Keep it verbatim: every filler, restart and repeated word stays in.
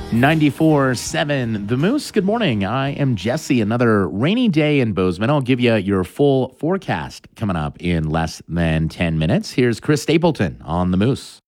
ninety-four seven The Moose. Good morning. I am Jesse. Another rainy day in Bozeman. I'll give you your full forecast coming up in less than ten minutes. Here's Chris Stapleton on The Moose.